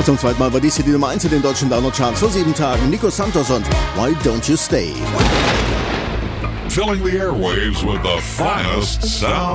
Zum zweiten Mal war dies hier die Nummer 1 in den deutschen Download-Charts vor 7 Tagen. Nico Santos und Why Don't You Stay? Filling the airwaves with the finest sound